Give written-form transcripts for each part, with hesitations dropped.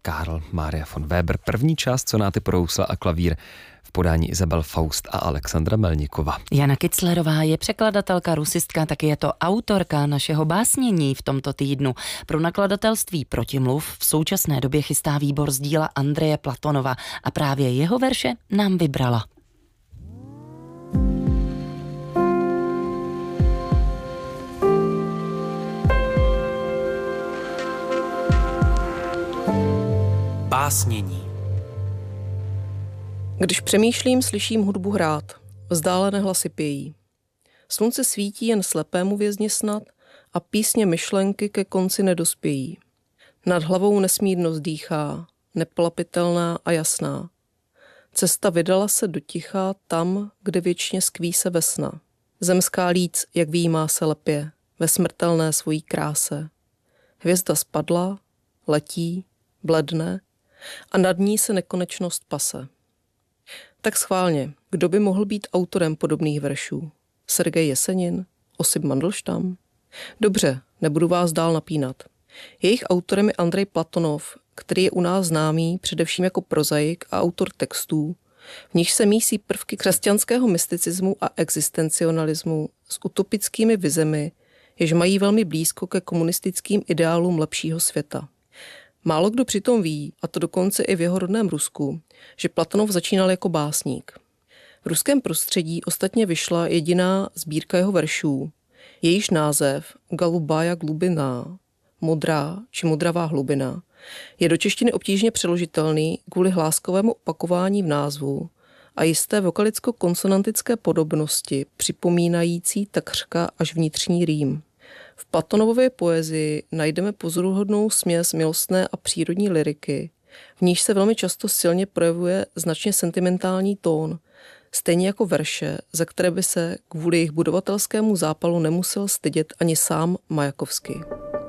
Karl Maria von Weber. První část sonáty pro housle a klavír v podání Isabel Faust a Alexandra Melnikova. Jana Kitzlerová je překladatelka, rusistka, taky je to autorka našeho básnění v tomto týdnu. Pro nakladatelství Protimluv v současné době chystá výbor z díla Andreje Platonova a právě jeho verše nám vybrala. Básnění. Když přemýšlím, slyším hudbu hrát, vzdálené hlasy pějí. Slunce svítí jen slepému vězni snad a písně myšlenky ke konci nedospějí. Nad hlavou nesmírnost dýchá, nepolapitelná a jasná. Cesta vydala se do ticha tam, kde věčně skví se vesna. Zemská líc, jak výjímá se lepě, ve smrtelné svojí kráse. Hvězda spadla, letí, bledne a nad ní se nekonečnost pase. Tak schválně, kdo by mohl být autorem podobných veršů? Sergej Jesenin? Osip Mandlštam? Dobře, nebudu vás dál napínat. Jejich autorem je Andrej Platonov, který je u nás známý především jako prozaik a autor textů, v nich se mísí prvky křesťanského mysticismu a existencionalismu s utopickými vizemi, jež mají velmi blízko ke komunistickým ideálům lepšího světa. Málo kdo přitom ví, a to dokonce i v jeho rodném Rusku, že Platonov začínal jako básník. V ruském prostředí ostatně vyšla jediná sbírka jeho veršů, jejíž název Galubaja glubina, modrá či modravá hlubina, je do češtiny obtížně přeložitelný kvůli hláskovému opakování v názvu a jisté vokalicko-konsonantické podobnosti připomínající takřka až vnitřní rým. V Platonovově poezii najdeme pozoruhodnou směs milostné a přírodní lyriky, v níž se velmi často silně projevuje značně sentimentální tón, stejně jako verše, za které by se kvůli jejich budovatelskému zápalu nemusel stydět ani sám Majakovský.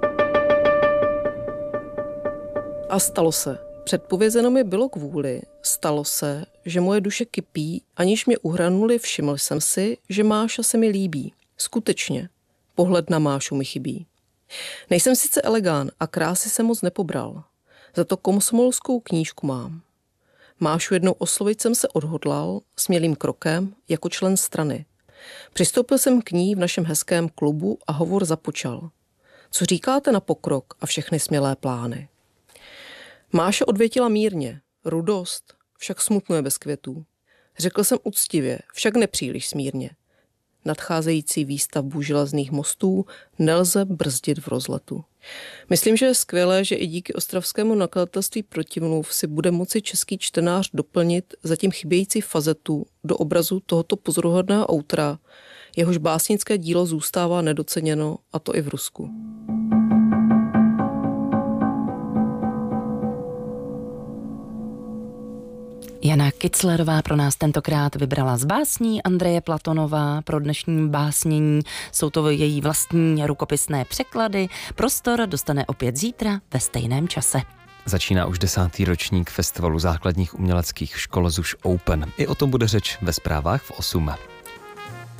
A stalo se. Předpovězeno mi bylo kvůli, stalo se, že moje duše kypí, aniž mě uhranuli, všiml jsem si, že Máša se mi líbí. Skutečně. Pohled na Mášu mi chybí. Nejsem sice elegán a krásy jsem moc nepobral. Za to komsomolskou knížku mám. Mášu jednou oslovit jsem se odhodlal, smělým krokem, jako člen strany. Přistoupil jsem k ní v našem hezkém klubu a hovor započal. Co říkáte na pokrok a všechny smělé plány? Máša odvětila mírně. Rudost, však smutno je bez květů. Řekl jsem uctivě, však nepříliš smírně. Nadcházející výstavbu železných mostů nelze brzdit v rozletu. Myslím, že je skvělé, že i díky ostravskému nakladatelství Protimluv si bude moci český čtenář doplnit zatím chybějící fazetu do obrazu tohoto pozoruhodného autora, jehož básnické dílo zůstává nedoceněno, a to i v Rusku. Jana Kitzlerová pro nás tentokrát vybrala z básní Andreje Platonova pro dnešní básnění. Jsou to její vlastní rukopisné překlady. Prostor dostane opět zítra ve stejném čase. Začíná už 10. ročník Festivalu základních uměleckých škol ZUŠ Open. I o tom bude řeč ve zprávách v 8.